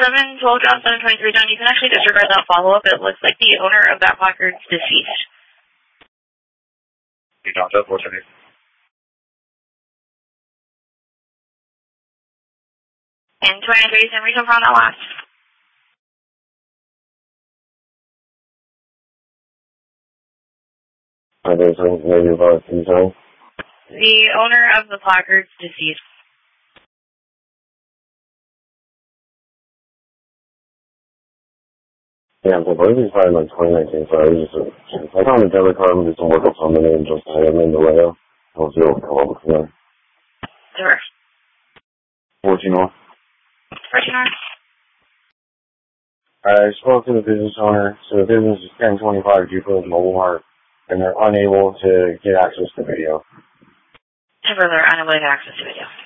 712 John 723 John, you can actually disregard that follow-up. It looks like the owner of that placard's deceased. You don't know what's your name? And 23, and reconfirm that last. Okay, so maybe about the time? The owner of the placard's deceased. Yeah, so basically it's probably like 2019, so I was just, I found a debit card and did some work on the name just to have them in the layout. I'll see what will come up from there. Sure. 14 North. 14 North. I spoke to the business owner, so the business is 1025 Jupiter Mobile Mart, and they're unable to get access to video. Temporarily unable to get access to video.